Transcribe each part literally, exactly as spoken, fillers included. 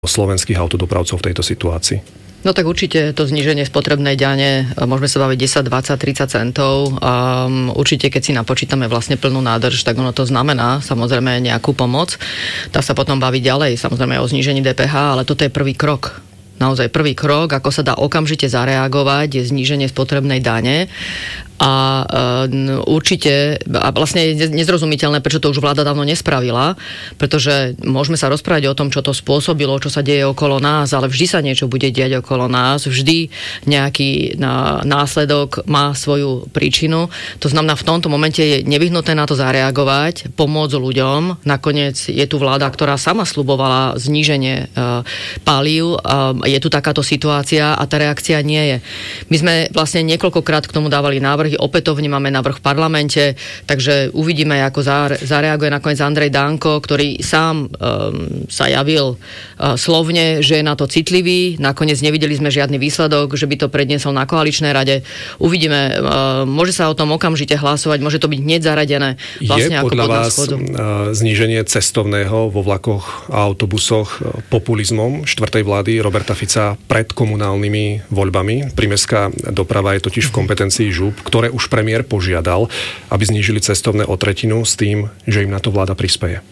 slovenských autodopravcov v tejto situácii? No tak určite to zníženie spotrebnej dane, môžeme sa baviť desať, dvadsať, tridsať centov. Um, určite, keď si napočítame vlastne plnú nádrž, tak ono to znamená samozrejme nejakú pomoc. Dá sa potom baviť ďalej, samozrejme o znížení dé pé há, ale toto je prvý krok. Naozaj prvý krok, ako sa dá okamžite zareagovať, je zníženie spotrebnej dane. A uh, určite, a vlastne je nezrozumiteľné, prečo to už vláda dávno nespravila, pretože môžeme sa rozprávať o tom, čo to spôsobilo, čo sa deje okolo nás, ale vždy sa niečo bude diať okolo nás, vždy nejaký na, následok má svoju príčinu. To znamená, v tomto momente je nevyhnutné na to zareagovať, pomôcť ľuďom. Nakoniec je tu vláda, ktorá sama sľubovala zníženie uh, palív. Uh, je tu takáto situácia a tá reakcia nie je. My sme vlastne niekoľkokrát k tomu dávali návrh, opätovne máme návrh v parlamente, takže uvidíme, ako zareaguje nakoniec Andrej Danko, ktorý sám um, sa javil uh, slovne, že je na to citlivý. Nakoniec nevideli sme žiadny výsledok, že by to predniesol na koaličnej rade. Uvidíme, uh, môže sa o tom okamžite hlasovať, môže to byť hneď zaradené. Vlastne je ako podľa pod vás uh, zníženie cestovného vo vlakoch a autobusoch populizmom štvrtej vlády Roberta Fica pred komunálnymi voľbami? Primestská doprava je totiž v kompetencii žúb, ktoré už premiér požiadal, aby znížili cestovné o tretinu s tým, že im na to vláda prispeje.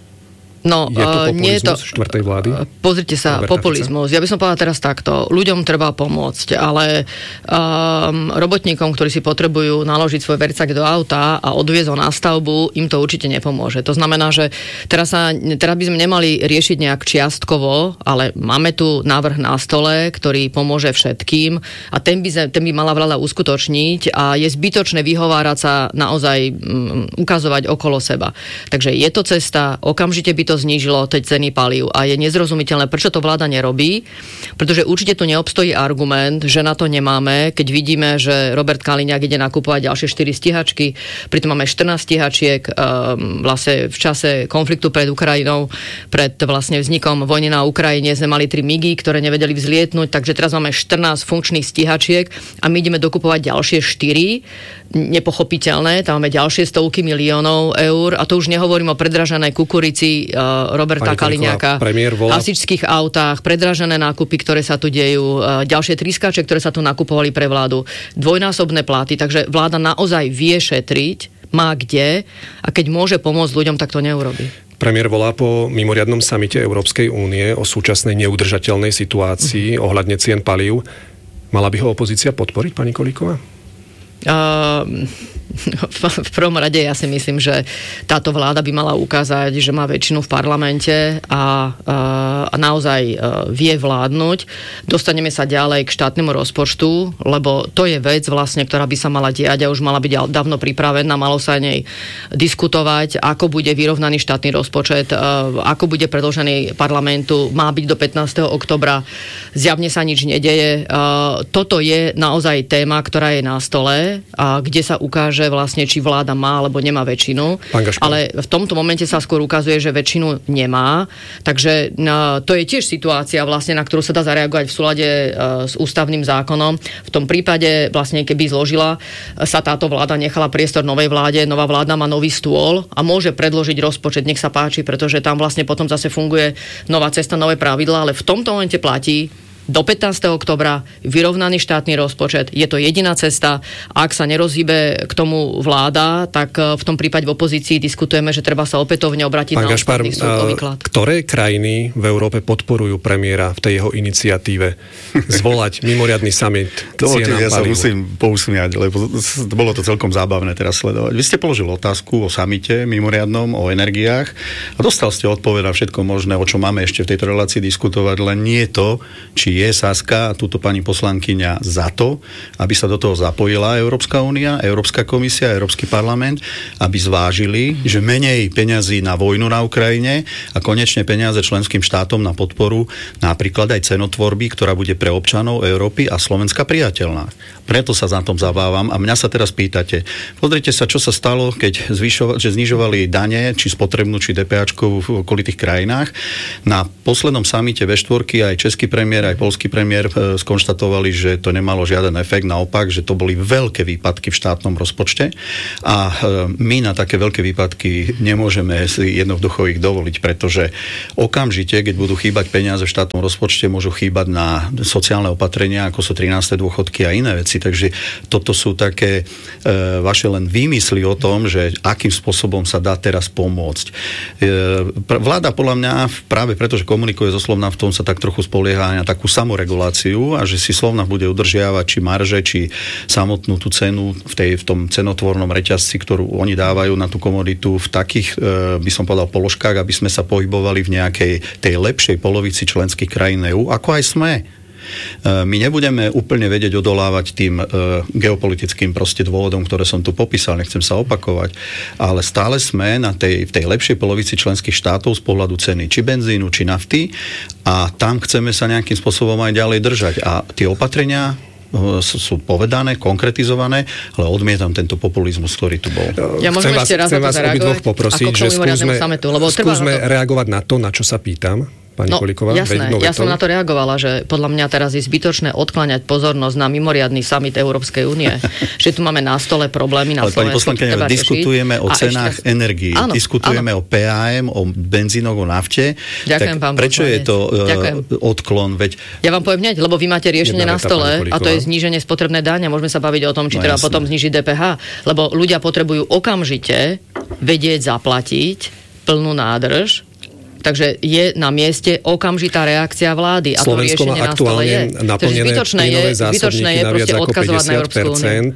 No, je to populizmus nie je to, štvrtej vlády? Pozrite sa, Roberta populizmus. Fica? Ja by som povedala teraz takto. Ľuďom treba pomôcť, ale um, robotníkom, ktorí si potrebujú naložiť svoj vercak do auta a odviezť ho na stavbu, im to určite nepomôže. To znamená, že teraz, sa, teraz by sme nemali riešiť nejak čiastkovo, ale máme tu návrh na stole, ktorý pomôže všetkým a ten by, ten by mala vláda uskutočniť a je zbytočné vyhovárať sa naozaj um, ukazovať okolo seba. Takže je to cesta, okamžite by to znížilo tie ceny palív a je nezrozumiteľné, prečo to vláda nerobí, pretože určite tu neobstojí argument, že na to nemáme, keď vidíme, že Robert Kaliňák ide nakupovať ďalšie štyri stíhačky, pritom máme štrnásť stíhačiek um, vlastne v čase konfliktu pred Ukrajinou, pred vlastne vznikom vojny na Ukrajine sme mali tri migy, ktoré nevedeli vzlietnúť, takže teraz máme štrnásť funkčných stíhačiek a my ideme dokupovať ďalšie štyri, nepochopiteľné, tam máme ďalšie stovky miliónov eur a to už nehovorím o predraženej kukurici Roberta Kaliňáka, volá... hasičských autách, predražené nákupy, ktoré sa tu dejú, ďalšie trískače, ktoré sa tu nakupovali pre vládu, dvojnásobné platy, takže vláda naozaj vie šetriť, má kde a keď môže pomôcť ľuďom, tak to neurobí. Premiér volá po mimoriadnom samite Európskej únie o súčasnej neudržateľnej situácii mm. ohľadne cien palív. Mala by ho opozícia podporiť, pani Kolíková? Uh, v, v prvom rade ja si myslím, že táto vláda by mala ukázať, že má väčšinu v parlamente a, uh, a naozaj uh, vie vládnuť. Dostaneme sa ďalej k štátnemu rozpočtu, lebo to je vec vlastne, ktorá by sa mala diať a už mala byť dávno pripravená, malo sa nej diskutovať, ako bude vyrovnaný štátny rozpočet, uh, ako bude predložený parlamentu, má byť do pätnásteho októbra, zjavne sa nič nedeje. Uh, toto je naozaj téma, ktorá je na stole a kde sa ukáže vlastne, či vláda má alebo nemá väčšinu. Ale v tomto momente sa skôr ukazuje, že väčšinu nemá. Takže no, to je tiež situácia vlastne, na ktorú sa dá zareagovať v súlade uh, s ústavným zákonom. V tom prípade vlastne, keby zložila sa táto vláda, nechala priestor novej vláde, nová vláda má nový stôl a môže predložiť rozpočet, nech sa páči, pretože tam vlastne potom zase funguje nová cesta, nové pravidlá, ale v tomto momente platí do pätnásteho októbra vyrovnaný štátny rozpočet. Je to jediná cesta. Ak sa nerozhýbe k tomu vláda, tak v tom prípade v opozícii diskutujeme, že treba sa opätovne obrátiť Pán na Gašpar, ústavný súd o výklad. Ktoré krajiny v Európe podporujú premiéra v tej jeho iniciatíve zvolať mimoriadny summit cien ja sa palív? musím pousmiať, lebo bolo to celkom zábavné teraz sledovať. Vy ste položili otázku o samite mimoriadnom, o energiách a dostal ste odpoveď na všetko možné, o čo máme ešte v tejto relácii diskutovať, len nie to, či je Saska a túto pani poslankyňa za to, aby sa do toho zapojila Európska únia, Európska komisia, Európsky parlament, aby zvážili, že menej peňazí na vojnu na Ukrajine a konečne peniaze členským štátom na podporu napríklad aj cenotvorby, ktorá bude pre občanov Európy a Slovenska priateľná. Preto sa za tom zabávam a mňa sa teraz pýtate, pozrite sa, čo sa stalo, keď zvyšo, že znižovali dane, či spotrebnú, či DPAčkovú v okolitých krajinách. Na poslednom samite ve štvorky aj český premiér, aj poľský premiér skonštatovali, že to nemalo žiaden efekt, naopak, že to boli veľké výpadky v štátnom rozpočte a my na také veľké výpadky nemôžeme si jednoducho ich dovoliť, pretože okamžite, keď budú chýbať peniaze v štátnom rozpočte, môžu chýbať na sociálne opatrenia, ako sú trináste dôchodky a iné veci. Takže toto sú také e, vaše len výmysly o tom, že akým spôsobom sa dá teraz pomôcť. E, vláda podľa mňa práve preto, že komunikuje so Slovnaft, v tom sa tak trochu spolieha na takú samoreguláciu a že si Slovnaft bude udržiavať či marže, či samotnú tú cenu v, tej, v tom cenotvornom reťazci, ktorú oni dávajú na tú komoditu v takých, e, by som povedal, položkách, aby sme sa pohybovali v nejakej tej lepšej polovici členských krajín é ú, ako aj sme. My nebudeme úplne vedieť odolávať tým e, geopolitickým proste dôvodom, ktoré som tu popísal, nechcem sa opakovať, ale stále sme na tej, v tej lepšej polovici členských štátov z pohľadu ceny či benzínu, či nafty a tam chceme sa nejakým spôsobom aj ďalej držať. A tie opatrenia sú povedané, konkretizované, ale odmietam tento populizmus, ktorý tu bol. Ja chcem vás, chcem vás obidvoch poprosiť, že skúsme, sametu, lebo skúsme to... reagovať na to, na čo sa pýtam. Pani no, Kolíková, jasné, ja som na to reagovala, že podľa mňa teraz je zbytočné odkláňať pozornosť na mimoriadny summit Európskej únie, že tu máme na stole problémy na ale Slovensku. Ale pani poslankyňa, diskutujeme o cenách ešte... energií, áno, diskutujeme áno. o pé á em, o benzínoch, o nafte. Ďakujem, pán prečo poslanec. Je to uh, odklon? Veď... Ja vám poviem hneď, lebo vy máte riešenie na stole a to je zníženie spotrebnej dáne. Môžeme sa baviť o tom, či no, treba jasné. Potom znížiť dé pé há, lebo ľudia potrebujú okamžite vedieť zaplatiť plnú nádrž. Takže je na mieste okamžitá reakcia vlády a to riešenie na stole je. Takže zbytočné je, zbytočné je proste odkazovať na Európsku úniu.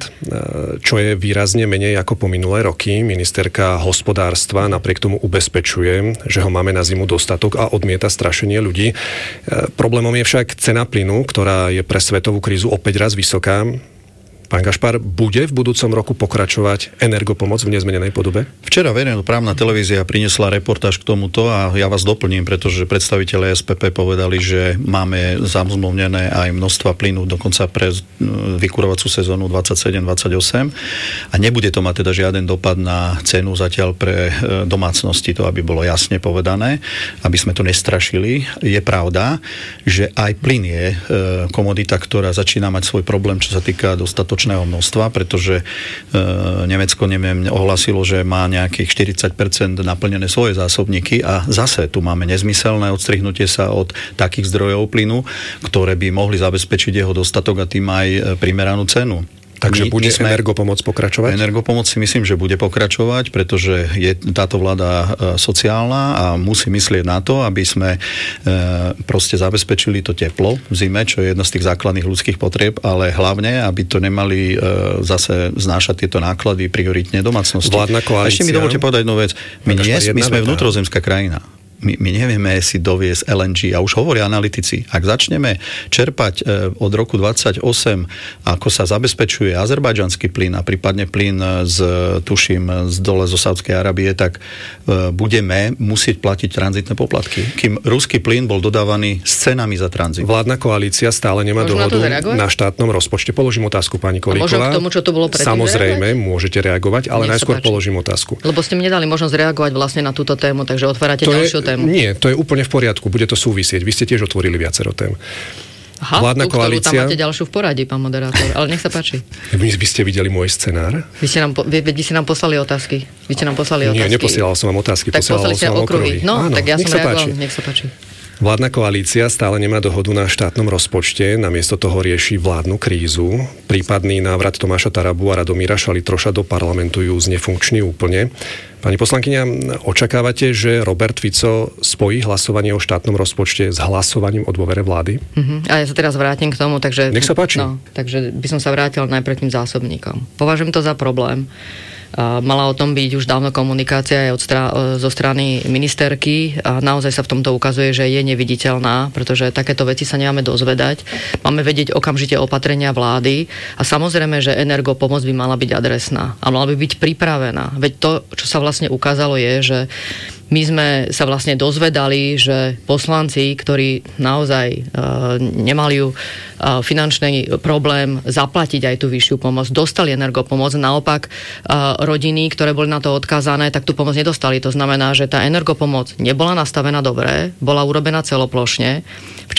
Čo je výrazne menej ako po minulé roky. Ministerka hospodárstva napriek tomu ubezpečuje, že ho máme na zimu dostatok a odmieta strašenie ľudí. Problémom je však cena plynu, ktorá je pre svetovú krízu opäť raz vysoká. Pán Gašpar, bude v budúcom roku pokračovať energopomoc v nezmenenej podobe? Včera verejnoprávna televízia priniesla reportáž k tomuto a ja vás doplním, pretože predstavitelia es pé pé povedali, že máme zamluvnené aj množstva plynu dokonca pre vykurovacú sezónu dvadsaťsedem dvadsaťosem a nebude to mať teda žiaden dopad na cenu zatiaľ pre domácnosti, to aby bolo jasne povedané, aby sme to nestrašili. Je pravda, že aj plyn je komodita, ktorá začína mať svoj problém, čo sa týka dostatočného množstva, pretože e, Nemecko, neviem, ohlasilo, že má nejakých štyridsať percent naplnené svoje zásobníky a zase tu máme nezmyselné odstrihnutie sa od takých zdrojov plynu, ktoré by mohli zabezpečiť jeho dostatok a tým aj primeranú cenu. Takže bude sme, energopomoc pokračovať? Energopomoc si myslím, že bude pokračovať, pretože je táto vláda sociálna a musí myslieť na to, aby sme e, proste zabezpečili to teplo v zime, čo je jedna z tých základných ľudských potrieb, ale hlavne, aby to nemali e, zase znášať tieto náklady prioritne domácnosti. Vládna koalícia. A ešte mi dovolte povedať jednu vec. My, nie, my sme vnútrozemská krajina. My, my nevieme si doviesť el en gé a už hovoria analytici, ak začneme čerpať e, od roku dvadsaťosem, ako sa zabezpečuje azerbajdžanský plyn a prípadne plyn z, tuším, z dole zo Saudskej Arábie, tak e, budeme musieť platiť tranzitné poplatky. Kým ruský plyn bol dodávaný s cenami za tranzit. Vládna koalícia stále nemá Môžem dohodu na, na štátnom rozpočte. Položím otázku, pani Kolíková. Môžem k tomu, čo tu bolo predtým Samozrejme, reagovať? Môžete reagovať, ale Nech najskôr položím otázku. Lebo ste mi nedali možnosť reagovať vlastne na túto tému, takže otvárate to ďalšiu je... tému. Nie, to je úplne v poriadku, bude to súvisieť. Vy ste tiež otvorili viacero tém. Aha, vládna tú, koalícia... tam máte ďalšiu v poradí, pán moderátor, ale nech sa páči. Vy, vy ste videli môj scenár? Vy ste nám, vy, vy ste nám poslali otázky. Vy ste nám poslali otázky. Nie, neposielal som vám otázky, tak posielal som vám okruhy. No, Áno, tak ja som reagoval, páči. nech sa páči. Vládna koalícia stále nemá dohodu na štátnom rozpočte, namiesto toho rieši vládnu krízu. Prípadný návrat Tomáša Tarabu a Radomíra Šalitroša do parlamentu ju znefunkční úplne. Pani poslankyňa, očakávate, že Robert Fico spojí hlasovanie o štátnom rozpočte s hlasovaním o dôvere vlády? Uh-huh. A ja sa teraz vrátim k tomu, takže... Nech sa páči. No, takže by som sa vrátil najprv k tým zásobníkom. Považujem to za problém. Uh, mala o tom byť už dávno komunikácia aj od stra- zo strany ministerky a naozaj sa v tomto ukazuje, že je neviditeľná, pretože takéto veci sa nemáme dozvedať. Máme vedieť okamžite opatrenia vlády a samozrejme, že energopomoc by mala byť adresná a mala by byť pripravená. Veď to, čo sa vlastne ukázalo je, že my sme sa vlastne dozvedali, že poslanci, ktorí naozaj e, nemali ju e, finančný problém zaplatiť aj tú vyššiu pomoc, dostali energopomoc. Naopak e, rodiny, ktoré boli na to odkázané, tak tú pomoc nedostali. To znamená, že tá energopomoc nebola nastavená dobre, bola urobená celoplošne. V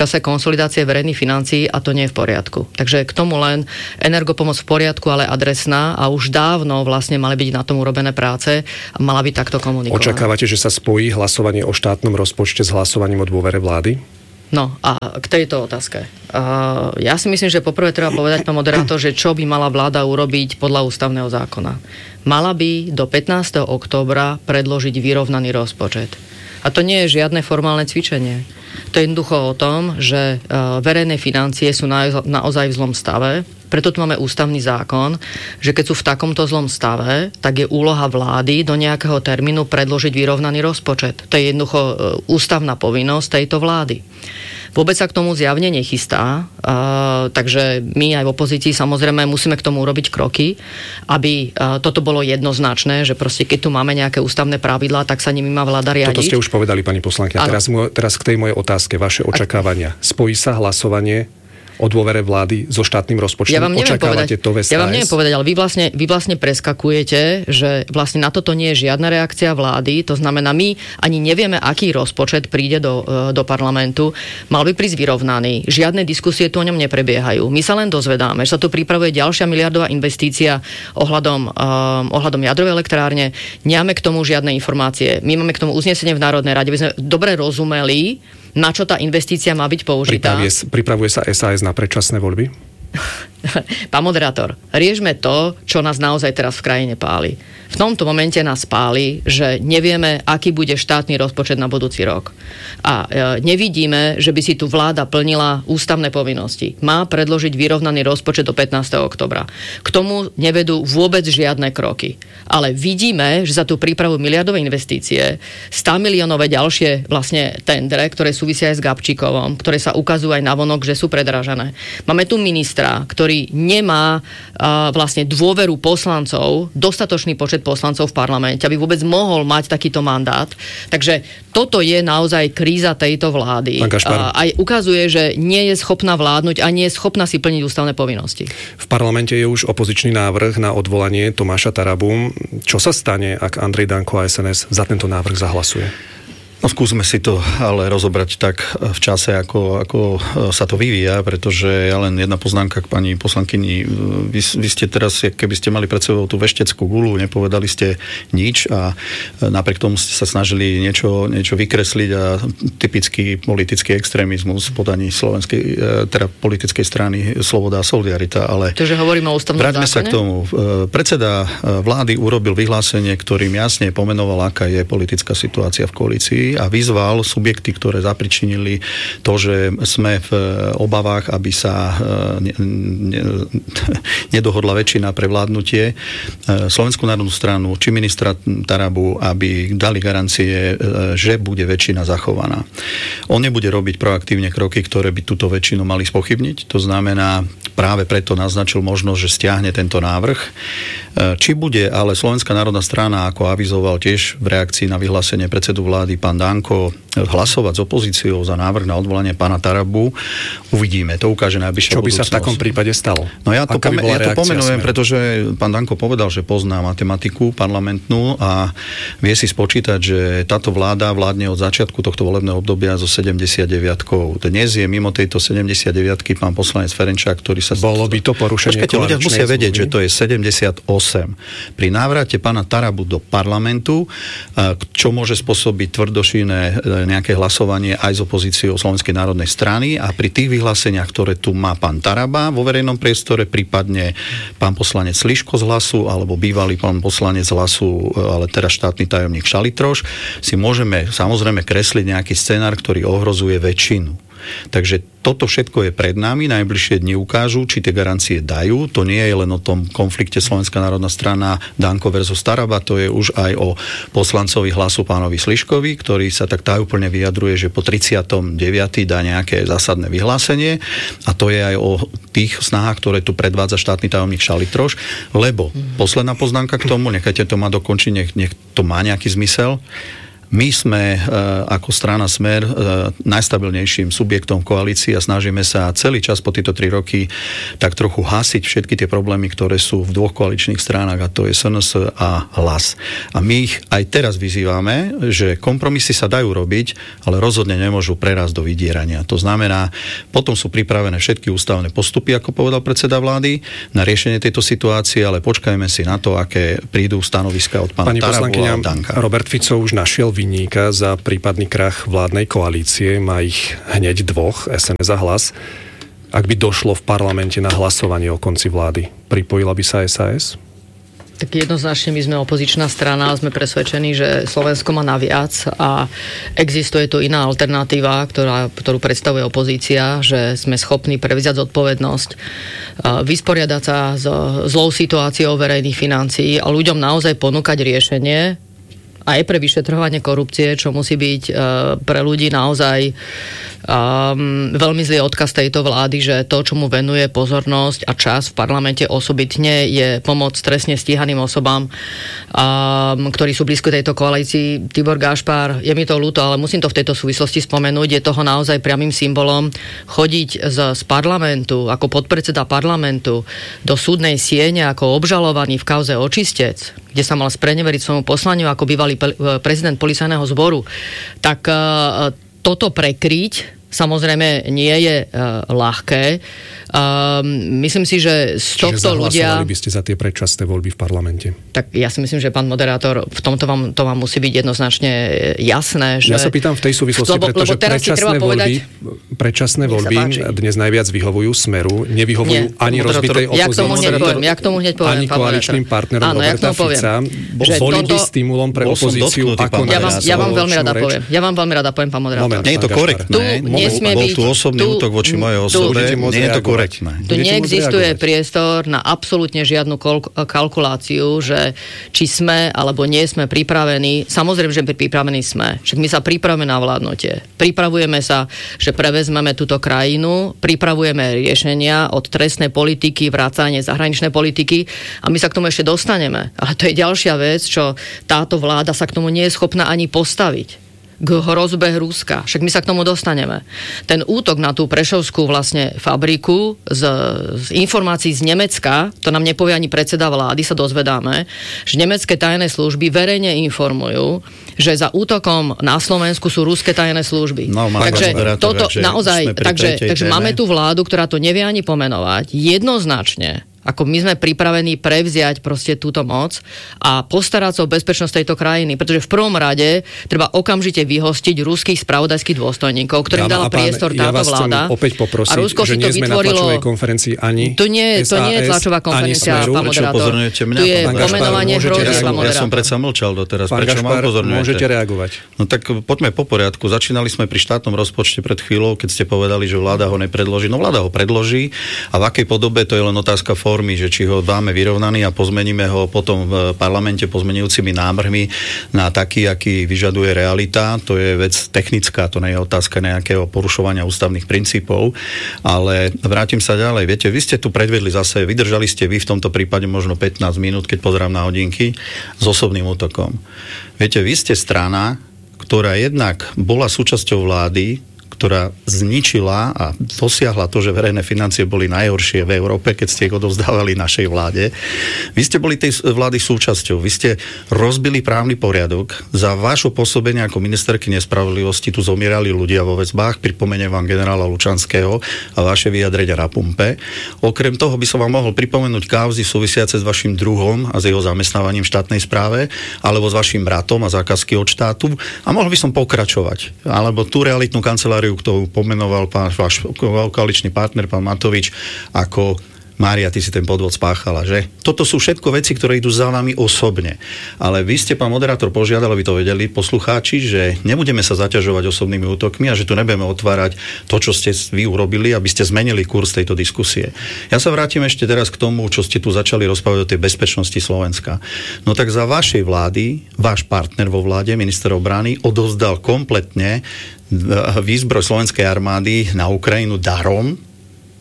čase konsolidácie verejných financií a to nie je v poriadku. Takže k tomu len energopomoc v poriadku, ale adresná a už dávno vlastne mali byť na tom urobené práce a mala byť takto komunikovaná. Očakávate, že sa spojí hlasovanie o štátnom rozpočte s hlasovaním o dôvere vlády? No a k tejto otázke. Uh, ja si myslím, že poprvé treba povedať, pán moderátor, že čo by mala vláda urobiť podľa ústavného zákona. Mala by do pätnásteho októbra predložiť vyrovnaný rozpočet. A to nie je žiadne formálne cvičenie. To je jednoducho o tom, že uh, verejné financie sú na, naozaj v zlom stave. Preto tu máme ústavný zákon, že keď sú v takomto zlom stave, tak je úloha vlády do nejakého termínu predložiť vyrovnaný rozpočet. To je jednoducho uh, ústavná povinnosť tejto vlády. Vôbec sa k tomu zjavne nechystá, uh, takže my aj v opozícii samozrejme musíme k tomu urobiť kroky, aby uh, toto bolo jednoznačné, že proste keď tu máme nejaké ústavné pravidlá, tak sa nimi má vláda riadiť. Toto ste už povedali, pani poslankyňa. Teraz, teraz k tej mojej otázke, vaše očakávania. Spojí sa hlasovanie o dôvere vlády so štátnym rozpočtom? Ja vám neviem Očakávate povedať, to v es ká es? Ja vám neviem povedať, ale vy vlastne, vy vlastne preskakujete, že vlastne na toto nie je žiadna reakcia vlády, to znamená, my ani nevieme, aký rozpočet príde do, do parlamentu, mal by prísť vyrovnaný. Žiadne diskusie tu o ňom neprebiehajú. My sa len dozvedáme, že sa tu pripravuje ďalšia miliardová investícia ohľadom, um, ohľadom jadrovej elektrárne. Nemáme k tomu žiadne informácie. My máme k tomu uznesenie v Národnej rade, aby sme dobre rozumeli, na čo tá investícia má byť použitá. Pripravuje, pripravuje sa es a es na predčasné voľby? Pán moderátor, riešme to, čo nás naozaj teraz v krajine páli. V tomto momente nás páli, že nevieme, aký bude štátny rozpočet na budúci rok. A e, nevidíme, že by si tu vláda plnila ústavné povinnosti. Má predložiť vyrovnaný rozpočet do pätnásteho októbra. K tomu nevedú vôbec žiadne kroky. Ale vidíme, že sa tu pripravujú miliardové investície, sto miliónové ďalšie vlastne tendre, ktoré súvisia aj s Gabčíkovom, ktoré sa ukazujú aj navonok, že sú predražené. Máme tu ministra, ktorý nemá uh, vlastne dôveru poslancov, dostatočný počet poslancov v parlamente, aby vôbec mohol mať takýto mandát. Takže toto je naozaj kríza tejto vlády. A aj ukazuje, že nie je schopná vládnuť a nie je schopná si plniť ústavné povinnosti. V parlamente je už opozičný návrh na odvolanie Tomáša Tarabu. Čo sa stane, ak Andrej Danko a es en es za tento návrh zahlasuje? No skúsme si to ale rozobrať tak v čase, ako, ako sa to vyvíja, pretože ja len jedna poznámka k pani poslankyni. Vy, vy ste teraz, keby ste mali pred sebou tú vešteckú guľu, nepovedali ste nič a napriek tomu ste sa snažili niečo, niečo vykresliť a typický politický extrémizmus v podaní slovenskej, teda politickej strany Sloboda a Solidarita. Ale takže hovoríme o ústavnom vráťme sa k tomu. Predseda vlády urobil vyhlásenie, ktorým jasne pomenoval, aká je politická situácia v koalícii a vyzval subjekty, ktoré zapričinili to, že sme v obavách, aby sa ne, ne, nedohodla väčšina pre vládnutie, Slovenskú národnú stranu či ministra Tarabu, aby dali garancie, že bude väčšina zachovaná. On nebude robiť proaktívne kroky, ktoré by túto väčšinu mali spochybniť. To znamená, práve preto naznačil možnosť, že stiahne tento návrh. Či bude ale Slovenská národná strana, ako avizoval tiež v reakcii na vyhlásenie predsedu vlády pán Danko, hlasovať s opozíciou za návrh na odvolanie pána Tarabu, uvidíme. To ukáže najbližšia budúcnosť. Čo by sa v takom prípade stalo? No ja to, pome- ja to pomenujem, smeru? Pretože pán Danko povedal, že pozná matematiku parlamentnú a vie si spočítať, že táto vláda vládne od začiatku tohto volebného obdobia zo sedemdesiatdeväť. Dnes je mimo tejto sedemdesiatdeväť pán poslanec Ferenčák, ktorý sa... Bolo by to porušenie koaličnej zmluvy? Ľudia musia vedieť, že to je sedemdesiatosem. Pri návrate pána Tarabu do parlamentu, čo môže spôsobiť tvrdošíne nejaké hlasovanie aj s opozíciou Slovenskej národnej strany a pri tých vyhláseniach, ktoré tu má pán Taraba vo verejnom priestore, prípadne pán poslanec Sliško z Hlasu alebo bývalý pán poslanec z Hlasu, ale teraz štátny tajomník Šalitroš, si môžeme samozrejme kresliť nejaký scenár, ktorý ohrozuje väčšinu. Takže toto všetko je pred nami, najbližšie dni ukážu, či tie garancie dajú. To nie je len o tom konflikte Slovenská národná strana Danko versus Taraba, to je už aj o poslancovi Hlasu pánovi Sliškovi, ktorý sa tak tajúplne vyjadruje, že po tridsiatom deviatom dá nejaké zásadné vyhlásenie a to je aj o tých snahách, ktoré tu predvádza štátny tajomník Šalitroš, lebo posledná poznámka k tomu, nechajte to ma dokončiť, nech, nech to má nejaký zmysel. My sme ako strana Smer najstabilnejším subjektom koalície a snažíme sa celý čas po tieto tri roky tak trochu hasiť všetky tie problémy, ktoré sú v dvoch koaličných stranách, a to je es en es a Hlas. A my ich aj teraz vyzývame, že kompromisy sa dajú robiť, ale rozhodne nemôžu prerásť do vydierania. To znamená, potom sú pripravené všetky ústavné postupy, ako povedal predseda vlády, na riešenie tejto situácie, ale počkajme si na to, aké prídu stanoviska od pána Tarabu a Danka. Robert Fico už našiel vinníka za prípadný krach vládnej koalície, má ich hneď dvoch, es en es a Hlas. Ak by došlo v parlamente na hlasovanie o konci vlády, pripojila by sa es a es? Tak jednoznačne my sme opozičná strana a sme presvedčení, že Slovensko má naviac a existuje tu iná alternatíva, ktorá, ktorú predstavuje opozícia, že sme schopní prevziať zodpovednosť, vysporiadať sa s zlou situáciou verejných financií a ľuďom naozaj ponúkať riešenie aj pre vyšetrovanie korupcie, čo musí byť uh, pre ľudí naozaj um, veľmi zlý odkaz tejto vlády, že to, čo mu venuje pozornosť a čas v parlamente osobitne, je pomoc trestne stíhaným osobám, um, ktorí sú blízko tejto koalícii. Tibor Gašpar, je mi to ľúto, ale musím to v tejto súvislosti spomenúť, je toho naozaj priamym symbolom chodiť z, z parlamentu, ako podpredseda parlamentu, do súdnej siene ako obžalovaný v kauze Očistec, kde sa mal spreneveriť svojmu poslaniu ako bývalý prezident policajného zboru, tak uh, toto prekryť samozrejme nie je uh, ľahké. Uh, myslím si, že z tohto ľudia... Čiže zahlasovali by ste za tie predčasné voľby v parlamente? Tak ja si myslím, že pán moderátor, v tomto vám, to vám musí byť jednoznačne jasné, že... Ja sa pýtam v tej súvislosti, lebo, pretože lebo predčasné voľby, predčasné voľby dnes najviac vyhovujú Smeru, nevyhovujú nie. ani rozbitej opozícii, ja k tomu hneď poviem, ja k tomu hneď poviem, ani koaličným partnerom áno, Roberta ja Fica. Boli by stimulom pre opozíciu, ako ja vám, ja vám veľmi rada poviem. Ja vám veľmi rada poviem, pán moderátor. Nie je to korektné. Bol tu osobný útok voči mojej osobe, nie je to korektné. Tu neexistuje priestor na absolútne žiadnu kalkuláciu, že či sme alebo nie sme pripravení. Samozrejme, že pripravení sme. Však my sa pripravujeme na vládnutie. Pripravujeme sa, že prevezmeme túto krajinu, pripravujeme riešenia od trestnej politiky, vracanie zahraničnej politiky a my sa k tomu ešte dostaneme. Ale to je ďalšia vec, čo táto vláda sa k tomu nie je schopná ani postaviť. K hrozbe Ruska. Však my sa k tomu dostaneme. Ten útok na tú prešovskú vlastne fabriku z, z informácií z Nemecka, to nám nepovie ani predseda vlády, sa dozvedáme, že nemecké tajné služby verejne informujú, že za útokom na Slovensku sú ruské tajné služby. No, takže toto naozaj, takže, takže máme tú vládu, ktorá to nevie ani pomenovať. Jednoznačne ako my sme pripravení prevziať proste túto moc a postarať sa o bezpečnosť tejto krajiny, pretože v prvom rade treba okamžite vyhostiť ruských spravodajských dôstojníkov, ktorým ja, dala priestor táto ja vláda. Opäť poprosiť, a Rusko že nie sme vytvorilo... na tlačovej konferencii ani to nie, to nie je tlačová konferencia, pán moderátor. Tu je pomenovanie hrozí, pán moderátor. Ja som predsa mlčal doteraz. Pán Prečo Gašpar, ma upozorňujete? Môžete reagovať. No tak poďme po poriadku. Začínali sme pri štátnom rozpočte pred chvíľou, keď ste povedali, že vláda ho nepredloží. No vláda ho predloží a v akej podobe, to je len otázka formy, že či ho máme vyrovnaný a pozmeníme ho potom v parlamente pozmenujúcimi návrhmi na taký, aký vyžaduje realita. To je vec technická, to nie je otázka nejakého porušovania ústavných princípov, ale vrátim sa ďalej. Viete, vy ste tu predvedli zase, vydržali ste vy v tomto prípade možno pätnásť minút, keď pozerám na hodinky, s osobným útokom. Viete, vy ste strana, ktorá jednak bola súčasťou vlády, ktorá zničila a dosiahla to, že verejné financie boli najhoršie v Európe, keď ste ich odovzdávali našej vláde. Vy ste boli tej vlády súčasťou. Vy ste rozbili právny poriadok. Za vaše pôsobenie ako ministerky nespravodlivosti tu zomierali ľudia vo väzbách. Pripomeniem vám generála Lučanského a vaše vyjadrenia na pumpe. Okrem toho by som vám mohol pripomenúť kauzy súvisiace s vašim druhom a s jeho zamestnávaním v štátnej správe, alebo s vašim bratom a zákazky od štátu. A mohol by som pokračovať. Alebo tú realitnú kanceláriu, ktorú pomenoval pán, váš koaličný partner, pán Matovič, ako Mária, ty si ten podvod spáchala, že? Toto sú všetko veci, ktoré idú za vami osobne. Ale vy ste, pán moderátor, požiadal, aby to vedeli poslucháči, že nebudeme sa zaťažovať osobnými útokmi a že tu nebudeme otvárať to, čo ste vy urobili, aby ste zmenili kurz tejto diskusie. Ja sa vrátim ešte teraz k tomu, čo ste tu začali rozprávať o tej bezpečnosti Slovenska. No tak za vašej vlády, váš partner vo vláde, minister obrany, odovzdal kompletne výzbroj slovenskej armády na Ukrajinu darom.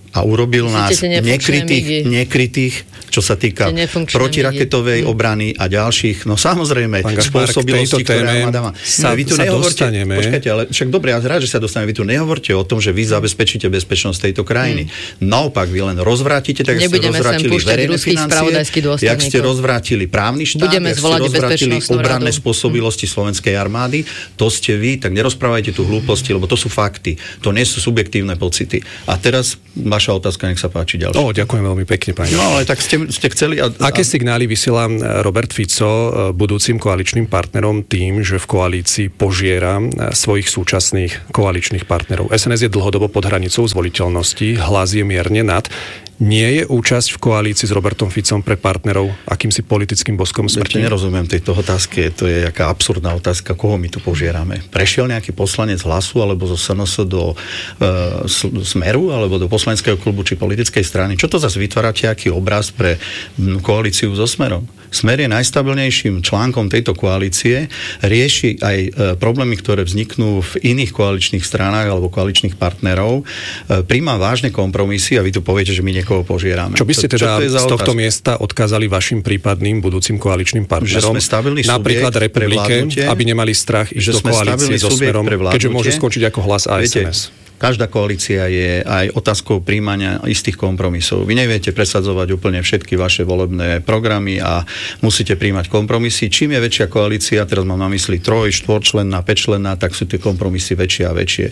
a urobil nás nekrytých, nekrytých, čo sa týka protiraketovej mm. obrany a ďalších. No samozrejme, spôsobilosti, ktoré armáda má. Sa, vy tu sa nehovorte, dostaneme. Počkajte, ale však dobre, ja rád, že sa dostaneme. Vy tu nehovorte o tom, že vy zabezpečíte bezpečnosť tejto krajiny. Mm. Naopak, vy len rozvrátite, tak ste rozvrátili verejné financie, jak ste rozvrátili právny štát, jak ste rozvrátili obranné spôsobilosti mm. slovenskej armády. To ste vy, tak nerozprávajte tu hlúposti, lebo to sú fakty. To nie sú subjektívne pocity. A teraz vaša otázka, nech sa páči ďalšie. O, ďakujem veľmi pekne, pani. No, ale tak ste, ste chceli... A, a... Aké signály vysiela Robert Fico budúcim koaličným partnerom tým, že v koalícii požiera svojich súčasných koaličných partnerov? es en es je dlhodobo pod hranicou zvoliteľnosti, Hlas je mierne nad. Nie je účasť v koalícii s Robertom Ficom pre partnerov akýmsi politickým boskom smrti? Ešte nerozumiem tejto otázke. To je jaká absurdná otázka, koho my tu požierame. Prešiel nejaký poslanec Hlasu alebo zo es en es do e, Smeru alebo do poslaneckého klubu či politickej strany? Čo to zase vytvárate, aký obraz pre koalíciu so Smerom? Smer je najstabilnejším článkom tejto koalície, rieši aj e, problémy, ktoré vzniknú v iných koaličných stranách alebo koaličných partnerov, e, príjma vážne kompromisy a vy tu poviete, že my niekoho požierame. Čo by ste teda z tohto miesta odkázali vašim prípadným budúcim koaličným partnerom? Napríklad Republike, aby nemali strach ísť do koalície so Smerom, keďže môžu skončiť ako Hlas a es en es. Každá koalícia je aj otázkou príjmania istých kompromisov. Vy neviete presadzovať úplne všetky vaše volebné programy a musíte príjmať kompromisy. Čím je väčšia koalícia, teraz mám na mysli troj, štvorčlenná, päťčlenná, tak sú tie kompromisy väčšie a väčšie.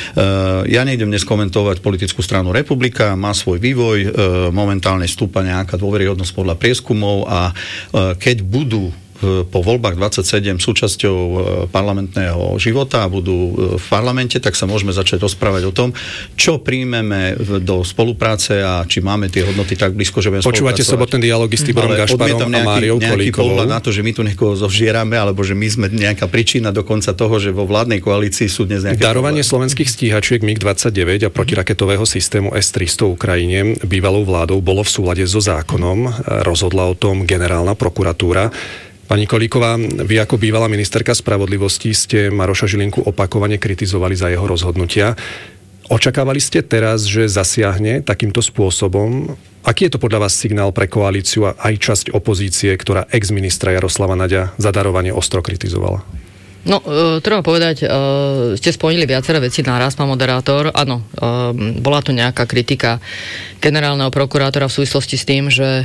Ja nejdem dnes komentovať politickú stranu Republika, má svoj vývoj, momentálne stúpa nejaká dôveryhodnosť podľa prieskumov a keď budú po voľbách dvadsaťsedem súčasťou parlamentného života a budú v parlamente, tak sa môžeme začať rozprávať o tom, čo príjmeme do spolupráce a či máme tie hodnoty tak blízko, že budeme Počúvate sobotný dialógy s Tiborom Gašparom a Máriou Kolíkovou. Nejaký pohľad na to, že my tu niekoho zožierame, alebo že my sme nejaká príčina dokonca toho, že vo vládnej koalícii sú dnes nejaké Darovanie problémy. slovenských stíhačiek mig dvadsaťdeväť a protiraketového systému es tristo Ukrajine bývalou vládou bolo v súlade so zákonom. Rozhodla o tom generálna prokuratúra. Pani Kolíková, vy ako bývalá ministerka spravodlivosti ste Maroša Žilinku opakovane kritizovali za jeho rozhodnutia. Očakávali ste teraz, že zasiahne takýmto spôsobom? Aký je to podľa vás signál pre koalíciu a aj časť opozície, ktorá ex-ministra Jaroslava Naďa za darovanie ostro kritizovala? No, e, treba povedať, e, ste spojili viaceré veci naraz, pán moderátor. Áno, e, bola tu nejaká kritika generálneho prokurátora v súvislosti s tým, že e,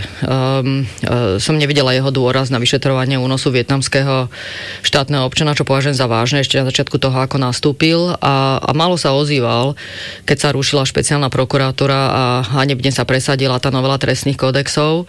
e, som nevidela jeho dôraz na vyšetrovanie únosu vietnamského štátneho občana, čo považujem za vážne ešte na začiatku toho, ako nastúpil. A, a málo sa ozýval, keď sa rušila špeciálna prokuratúra a hanebne sa presadila tá novela trestných kódexov, e,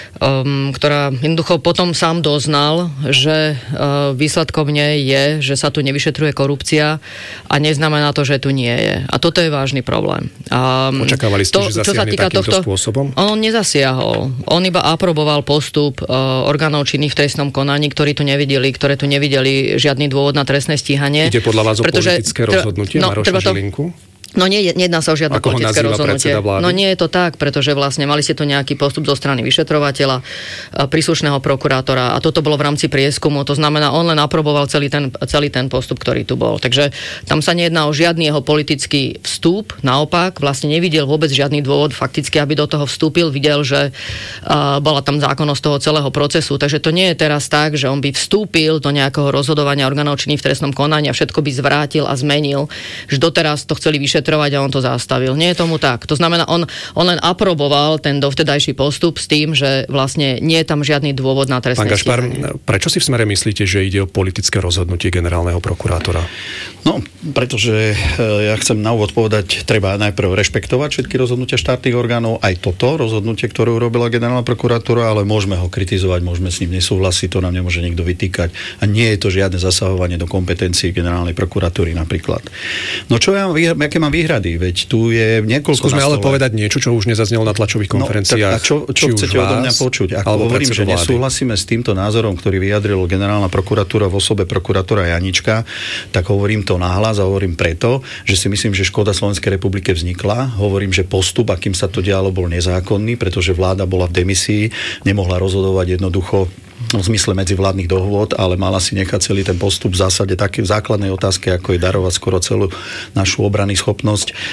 ktorá jednoducho potom sám doznal, že e, výsledkom nej je, že sa tu nevyšetruje korupcia a neznamená to, že tu nie je. A toto je vážny problém. Um, Očakávali ste, to, že zasiahne takýmto tohto, spôsobom? On nezasiahol. On iba aproboval postup uh, orgánov činných v trestnom konaní, ktorí tu nevideli, ktoré tu nevideli žiadny dôvod na trestné stíhanie. Ide podľa vás o pretože, politické rozhodnutie no, Maroša Žilinku? No nie, nejedná sa o žiadne ako politické rozhodnutie. No nie je to tak, pretože vlastne mali ste tu nejaký postup zo strany vyšetrovateľa, príslušného prokurátora a toto bolo v rámci prieskumu, to znamená, on len aproboval celý ten, celý ten postup, ktorý tu bol. Takže tam sa nejedná o žiadny jeho politický vstup, naopak, vlastne nevidel vôbec žiadny dôvod fakticky, aby do toho vstúpil, videl, že uh, bola tam zákonnosť toho celého procesu, takže to nie je teraz tak, že on by vstúpil do nejakého rozhodovania orgánov činných v trestnom konaní a všetko by zvrátil a zmenil, že doteraz to chceli vyšetrovať a on to zastavil. Nie je tomu tak. To znamená, on, on len aproboval ten dovtedajší postup s tým, že vlastne nie je tam žiadny dôvod na trestné Gašpar, stíhanie. Prečo si v Smere myslíte, že ide o politické rozhodnutie generálneho prokurátora? No, pretože ja chcem na úvod povedať, treba najprv rešpektovať všetky rozhodnutia štátnych orgánov, aj toto rozhodnutie, ktoré urobila generálna prokuratúra, ale môžeme ho kritizovať, môžeme s ním nesúhlasiť, to nám nemôže nikto vytýkať. A nie je to žiadne zasahovanie do kompetencií generálnej prokuratúry napríklad. No čo ja, aké mám výhrady? Veď tu je niekoľko Skúsme ale povedať niečo, čo už nezaznelo na tlačových konferenciách. No, tak, a čo, čo chcete odo mňa počuť? Ako hovorím, že vlády. Nesúhlasíme s týmto názorom, ktorý vyjadril generálna prokuratúra v osobe prokurátora Janička, tak hovorím to nahlas a hovorím preto, že si myslím, že škoda Slovenskej republike vznikla. Hovorím, že postup, akým sa to dialo, bol nezákonný, pretože vláda bola v demisii, nemohla rozhodovať jednoducho v zmysle medzivládnych dohôd, ale mala si nechať celý ten postup v zásade také v základnej otázke, ako je darovať skoro celú našu obrannú schopnosť e,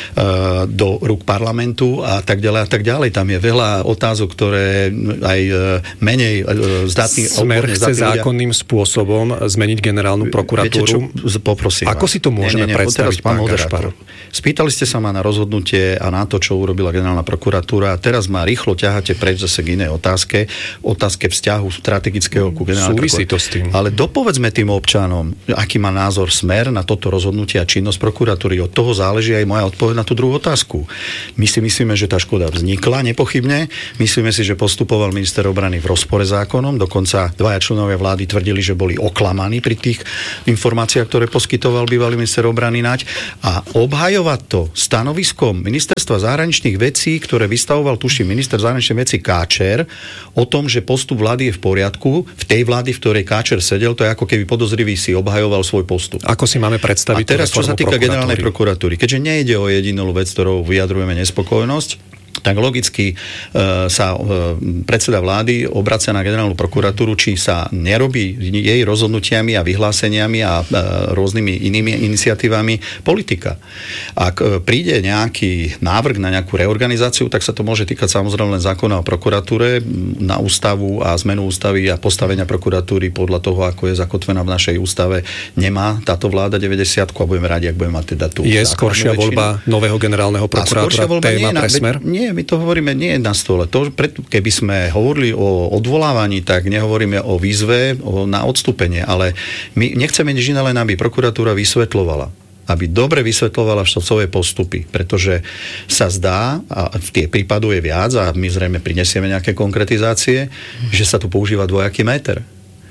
do rúk parlamentu a tak ďalej a tak ďalej. Tam je veľa otázok, ktoré aj e, menej e, zdatný... Smer chce zákonným spôsobom zmeniť generálnu prokuratúru. Viete čo? Poprosím Ako vás. si to môžeme nie, nie, predstaviť, pán Gašpar? Spýtali ste sa ma na rozhodnutie a na to, čo urobila generálna prokuratúra a teraz ma rýchlo ťaháte preč zase k inej otázke. Otázke vzťahu strategického ku generálnej Súvisí to s tým. Ale dopovedzme tým občanom, aký má názor Smer na toto rozhodnutie a činnosť prokuratúry. Od toho záleží aj moja odpoveď na tú druhú otázku. My si myslíme, že tá škoda vznikla, nepochybne. Myslíme si, že postupoval minister obrany v rozpore s zákonom. Dokonca dvaja členovia vlády tvrdili, že boli oklamaní pri tých informáciách, ktoré poskytoval bývalý minister obrany Naď. A obhajovať to stanoviskom ministerstva zahraničných vecí, ktoré vystavoval, tuším, minister zahraničných vecí Káčer, o tom, že postup vlády je v poriadku, v tej vlády, v ktorej Káčer sedel, to je ako keby podozrivý si obhajoval svoj postup. Ako si máme predstaviť? A teraz, čo sa týka generálnej prokuratúry, keďže nejde o jedinú vec, ktorou vyjadrujeme nespokojnosť, tak logicky e, sa e, predseda vlády obracia na generálnu prokuratúru, či sa nerobí jej rozhodnutiami a vyhláseniami a e, rôznymi inými iniciatívami politika. Ak e, príde nejaký návrh na nejakú reorganizáciu, tak sa to môže týkať samozrejme len zákona o prokuratúre, na ústavu a zmenu ústavy a postavenia prokuratúry podľa toho, ako je zakotvená v našej ústave. Nemá táto vláda deväťdesiatku a budeme radi, ak budeme mať teda tú... Je skoršia voľba nového generálneho prokurátora téma pre Smer? Nie, my to hovoríme, nie je na stole. To, keby sme hovorili o odvolávaní, tak nehovoríme o výzve o, na odstúpenie, ale my nechceme nič iné, len aby prokuratúra vysvetľovala. Aby dobre vysvetľovala svoje postupy, pretože sa zdá, a v tie prípadu je viac, a my zrejme prinesieme nejaké konkretizácie, že sa tu používa dvojaký meter.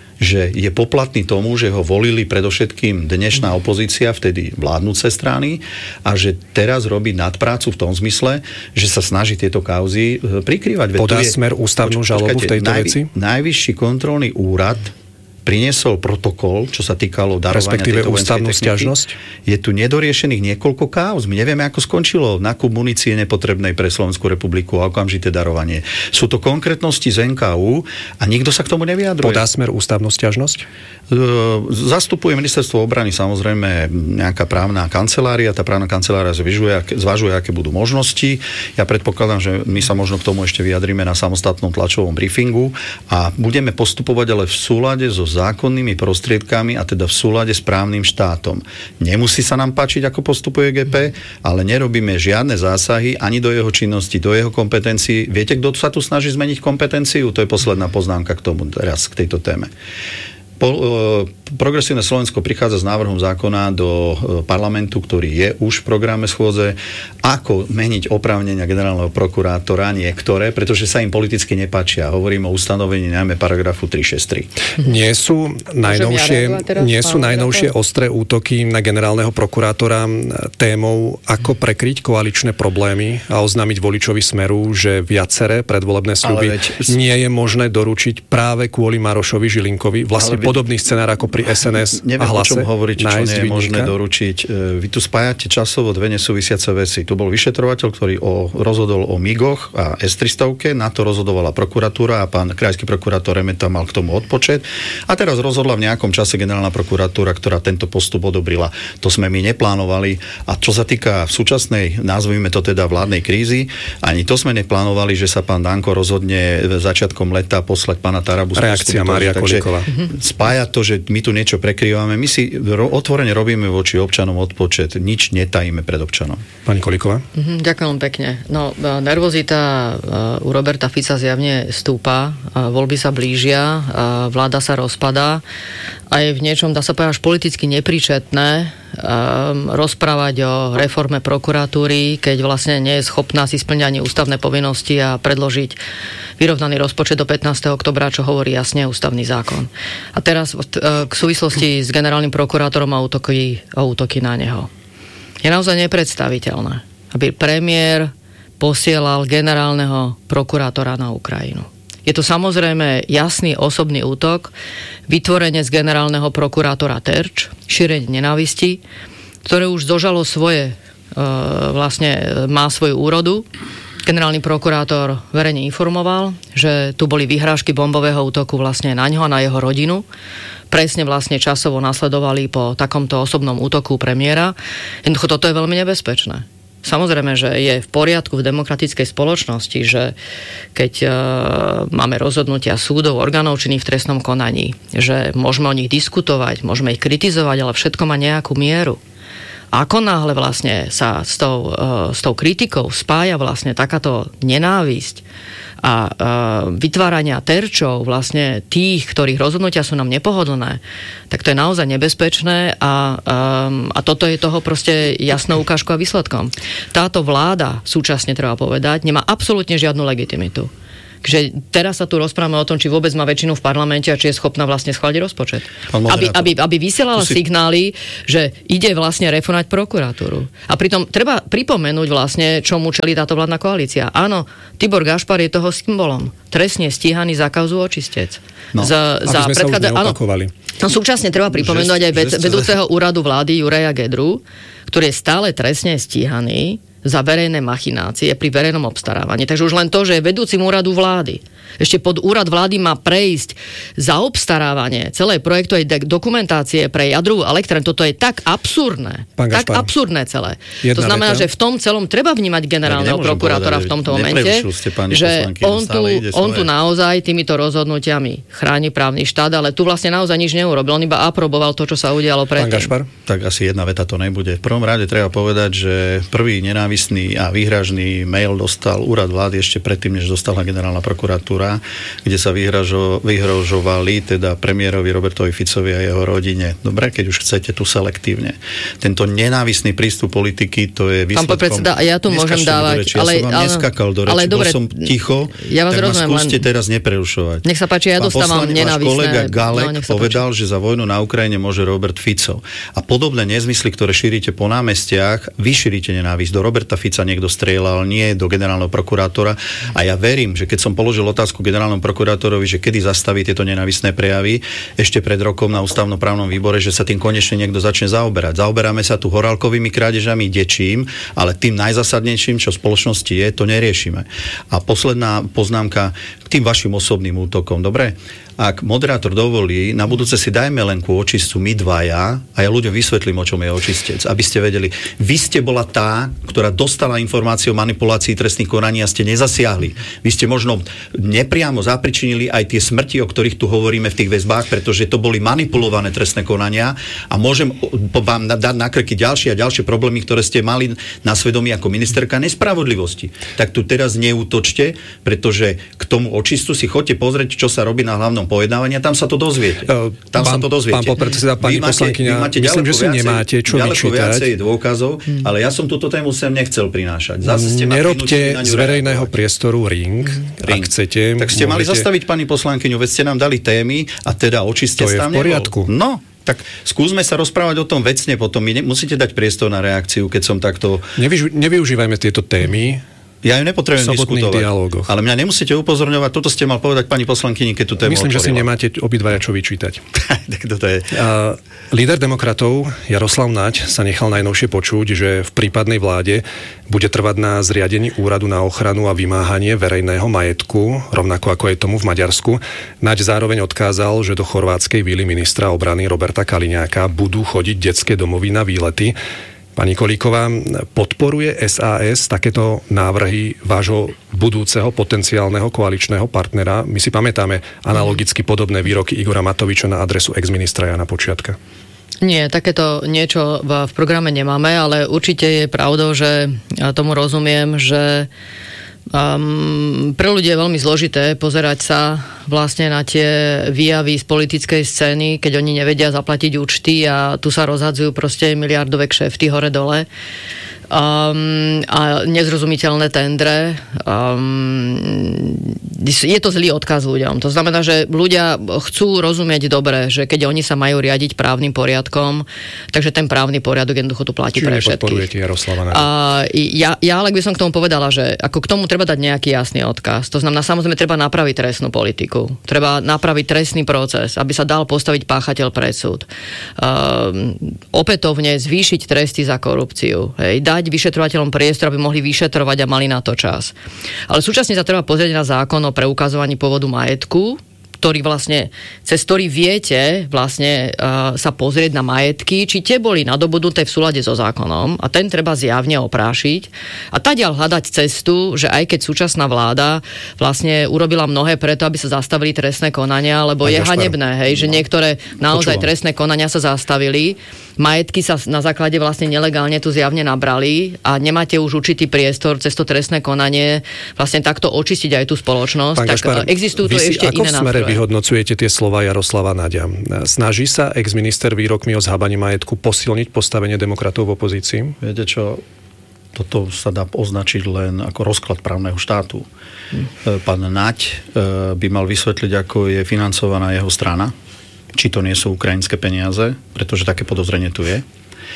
Že je poplatný tomu, že ho volili predovšetkým dnešná opozícia, vtedy vládnuce strany, a že teraz robí nadprácu v tom zmysle, že sa snaží tieto kauzy prikrývať. Podá Smer ústavnú žalobu v tejto najvy, veci? Najvyšší kontrolný úrad priniesol protokol, čo sa týkalo darovania respektíve tejto ústavnú techniky. sťažnosť? Je tu nedoriešených niekoľko káuz. My nevieme, ako skončilo nákup munície nepotrebnej pre Slovenskú republiku a okamžité darovanie. Sú to konkrétnosti z en ká ú a nikto sa k tomu nevyjadruje. Podá Smer ústavnú sťažnosť? Zastupuje ministerstvo obrany samozrejme nejaká právna kancelária. Tá právna kancelária zvažuje, zvažuje, aké budú možnosti. Ja predpokladám, že my sa možno k tomu ešte vyjadríme na samostatnom tlačovom briefingu a budeme postupovať ale v súlade so zákonnými prostriedkami a teda v súlade s právnym štátom. Nemusí sa nám páčiť, ako postupuje gé pé, ale nerobíme žiadne zásahy ani do jeho činnosti, do jeho kompetencií. Viete, kto sa tu snaží zmeniť kompetenciu? To je posledná poznámka k tomu teraz, k tejto téme. Po, Progresívne Slovensko prichádza s návrhom zákona do parlamentu, ktorý je už v programe schôdze, ako meniť oprávnenia generálneho prokurátora niektoré, pretože sa im politicky nepáčia. Hovorím o ustanovení najmä paragrafu tri šesť tri. Nie sú najnovšie, ja nie sú najnovšie ostré útoky na generálneho prokurátora témou, ako prekryť koaličné problémy a oznámiť voličovi Smeru, že viaceré predvolebné sľuby veď... nie je možné doručiť práve kvôli Marošovi Žilinkovi. Vlastne veď... podobný scenár ako pri es en es Neviem, a Hlase. Neviem, o čom hovoriť, čo nie je možné doručiť. Vy tu spájate časovo dve nesúvisiace veci. Tu bol vyšetrovateľ, ktorý o, rozhodol o migoch a es tristo, na to rozhodovala prokuratúra a pán krajský prokurátor Remeta mal k tomu odpočet. A teraz rozhodla v nejakom čase generálna prokuratúra, ktorá tento postup odobrila. To sme my neplánovali. A čo sa týka v súčasnej, nazvime to teda vládnej krízy, ani to sme neplánovali, že sa pán Danko rozhodne začiatkom leta poslať pána Tarabu. Reakcia Mária Kolíková. Spája to, že my tu niečo prekrývame. My si ro- otvorene robíme voči občanom odpočet. Nič netajíme pred občanom. Pani Kolíková? Mhm, ďakujem pekne. No, nervozita u Roberta Fica zjavne stúpa. Voľby sa blížia, vláda sa rozpadá a je v niečom, dá sa povedať, až politicky nepríčetné rozprávať o reforme prokuratúry, keď vlastne nie je schopná si splňať ani ústavné povinnosti a predložiť vyrovnaný rozpočet do pätnásteho októbra, čo hovorí jasne ústavný zákon. A teraz k súvislosti s generálnym prokurátorom a útoky, a útoky na neho. Je naozaj nepredstaviteľné, aby premiér posielal generálneho prokurátora na Ukrajinu. Je to samozrejme jasný osobný útok, vytvorenie z generálneho prokurátora terč, šírenie nenávisti, ktoré už dožalo svoje, e, vlastne má svoju úrodu, generálny prokurátor verejne informoval, že tu boli vyhrážky bombového útoku vlastne na ňo a na jeho rodinu. Presne vlastne časovo nasledovali po takomto osobnom útoku premiéra. Jednoducho toto je veľmi nebezpečné. Samozrejme, že je v poriadku v demokratickej spoločnosti, že keď e, máme rozhodnutia súdov, orgánov činných v trestnom konaní, že môžeme o nich diskutovať, môžeme ich kritizovať, ale všetko má nejakú mieru. Ako náhle vlastne sa s tou, e, s tou kritikou spája vlastne takáto nenávisť a e, vytvárania terčov vlastne tých, ktorých rozhodnutia sú nám nepohodlné, tak to je naozaj nebezpečné a, um, a toto je toho proste jasnou ukážkou a výsledkom. Táto vláda, súčasne treba povedať, nemá absolútne žiadnu legitimitu. že teraz sa tu rozprávame o tom, či vôbec má väčšinu v parlamente a či je schopná vlastne schváliť rozpočet. Aby, aby, aby vysielala si... signály, že ide vlastne reformovať prokuratúru. A pritom treba pripomenúť vlastne, čomu čelí táto vládna koalícia. Áno, Tibor Gašpar je toho symbolom. Trestne stíhaný za kauzu očistec. No, za, za sme predkada... sa už no, súčasne treba pripomenúť aj ved, vedúceho úradu vlády Juraja Gedru, ktorý je stále trestne stíhaný za verejné machinácie pri verejnom obstarávaní. Takže už len to, že je vedúcim úradu vlády. Ešte pod úrad vlády má prejsť za obstarávanie celej projektovej dokumentácie pre jadrovú elektrárnu. Toto je tak absurdné. Pán tak Gašpar, absurdné celé. To znamená, veta. že v tom celom treba vnímať generálneho prokurátora v tomto momente, že on tu, on tu naozaj týmito rozhodnutiami chráni právny štát, ale tu vlastne naozaj nič neurobil. On iba aproboval to, čo sa udialo predtým. Pán Gašpar? Tak asi jedna veta to nebude. V prvom rade treba povedať, že prvý nenávistný a výhražný mail dostal úrad vlády ešte predtým, než dostala generálna prokuratúra, kde sa vyhražo, vyhrožovali teda premiérovi Robertovi Ficovi a jeho rodine. Dobre, keď už chcete tu selektívne. Tento nenávistný prístup politiky, to je výsledkom... Pán predseda, ja tu môžem dávať... Ja ale, som vám ale, neskakal do reči, ale, dobre, bol som ticho, ja vás tak rozumiem, ma skúste len... teraz neprerušovať. Nech sa páči, ja Pán dostávam poslanec, nenávisné... Váš kolega Galek no, povedal, páči. že za vojnu na Ukrajine môže Robert Fico. A podobné nezmysly, ktoré šírite po námestiach, vy šírite nenávisť. Do Roberta Fica niekto strieľal, nie do generálneho prokurátora. A ja verím, že keď som položil otázku generálnemu prokurátorovi, že kedy zastaví tieto nenávistné prejavy, ešte pred rokom na ústavnoprávnom výbore, že sa tým konečne niekto začne zaoberať. Zaoberáme sa tu horálkovými krádežami, dečím, ale tým najzásadnejším, čo v spoločnosti je, to neriešime. A posledná poznámka k tým vašim osobným útokom. Dobre? Ak moderátor dovolí, na budúce si dajme len ku očistcu my dvaja a ja ľuďom vysvetlím, o čom je očistec. Aby ste vedeli, vy ste bola tá, ktorá dostala informáciu o manipulácii trestných konaní a ste nezasiahli. Vy ste možno nepriamo zapričinili aj tie smrti, o ktorých tu hovoríme v tých väzbách, pretože to boli manipulované trestné konania a môžem vám dať na krky ďalšie a ďalšie problémy, ktoré ste mali na svedomí ako ministerka nespravodlivosti. Tak tu teraz neútočte, pretože k tomu očistu si chodte pozrieť, čo sa robí na hlavnom pojednávania, tam sa to dozviete. Tam pán, sa to dozviete. Pán podpredseda, pani poslankyňa, myslím, že si viacej, nemáte čo vyčítať. Viacej dôkazov, hmm. ale ja som túto tému sem nechcel prinášať. Zase ste Nerobte z verejného reagovať. priestoru ring, ring, ak chcete. Tak ste môžete... mali zastaviť pani poslankyňu, veď ste nám dali témy a teda očiste tam nebol. To je v poriadku. No, tak skúsme sa rozprávať o tom vecne, potom mi ne, musíte dať priestor na reakciu, keď som takto... Nevyuž, nevyužívajme tieto témy. Ja ju nepotrebujem diskutovať. Dialógoch. Ale mňa nemusíte upozorňovať, toto ste mal povedať pani poslankyni, keď tu tému Myslím, otvorila. že si nemáte obidvaja čo vyčítať. Tak toto je. Uh, líder demokratov Jaroslav Naď sa nechal najnovšie počuť, že v prípadnej vláde bude trvať na zriadení úradu na ochranu a vymáhanie verejného majetku, rovnako ako je tomu v Maďarsku. Naď zároveň odkázal, že do chorvátskej víly ministra obrany Roberta Kaliňáka budú chodiť detské domovy na výlety. Pani Kolíková, podporuje es a es takéto návrhy vášho budúceho potenciálneho koaličného partnera? My si pamätáme analogicky podobné výroky Igora Matoviča na adresu ex-ministra Jana Počiatka. Nie, takéto niečo v, v programe nemáme, ale určite je pravdou, že ja tomu rozumiem, že Um, pre ľudí je veľmi zložité pozerať sa vlastne na tie výjavy z politickej scény, keď oni nevedia zaplatiť účty a tu sa rozhadzujú proste miliardové kšefty hore-dole. Um, a nezrozumiteľné tendre. Um, je to zlý odkaz ľuďom. To znamená, že ľudia chcú rozumieť dobre, že keď oni sa majú riadiť právnym poriadkom, takže ten právny poriadok jednoducho tu platí. Čiže pre všetkých. Čiže nepodporujete Jaroslava Naďa? Ja, ja ale by som k tomu povedala, že ako k tomu treba dať nejaký jasný odkaz. To znamená, samozrejme treba napraviť trestnú politiku. Treba napraviť trestný proces, aby sa dal postaviť páchateľ pred súd. Um, opätovne zvýšiť tresty za korupciu. Hej, dať dať vyšetrovateľom priestor, aby mohli vyšetrovať a mali na to čas. Ale súčasne sa treba pozrieť na zákon o preukazovaní pôvodu majetku, ktorý vlastne, cez ktorý viete vlastne uh, sa pozrieť na majetky, či tie boli nadobudnuté v súlade so zákonom a ten treba zjavne oprášiť a tadiaľ hľadať cestu, že aj keď súčasná vláda vlastne urobila mnohé preto, aby sa zastavili trestné konania, lebo aj je hanebné, hej, že niektoré naozaj Počúvam. trestné konania sa zastavili, majetky sa na základe vlastne nelegálne tu zjavne nabrali a nemáte už určitý priestor cez to trestné konanie vlastne takto očistiť aj tú spoločnosť. Pán tak Gašpar, existujú tu ešte iné nástroje. Vyhodnocujete tie slova Jaroslava Naďa. Snaží sa ex-minister výrokmi o zhábaní majetku posilniť postavenie demokratov v opozícii? Viete čo, toto sa dá označiť len ako rozklad právneho štátu. Hm. Pán Naď by mal vysvetliť, ako je financovaná jeho strana, či to nie sú ukrajinské peniaze, pretože také podozrenie tu je.